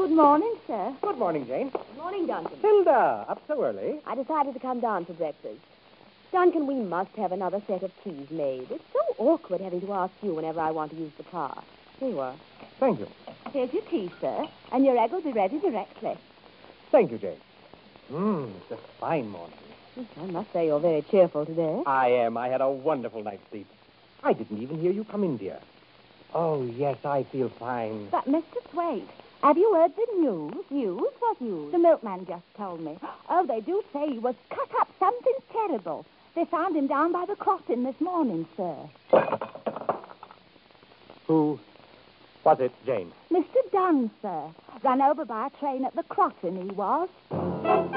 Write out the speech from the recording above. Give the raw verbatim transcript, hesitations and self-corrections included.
Good morning, sir. Good morning, Jane. Good morning, Duncan. Hilda, up so early. I decided to come down for breakfast. Duncan, we must have another set of teas made. It's so awkward having to ask you whenever I want to use the car. Here you are. Thank you. Here's your tea, sir. And your egg will be ready directly. Thank you, Jane. Mmm, it's a fine morning. I must say you're very cheerful today. I am. I had a wonderful night's sleep. I didn't even hear you come in, dear. Oh, yes, I feel fine. But, Mister Thwaite, have you heard the news? News? What news? The milkman just told me. Oh, they do say he was cut up something terrible. They found him down by the crossing this morning, sir. Who was it, Jane? Mister Dunn, sir. Run over by a train at the crossing, he was.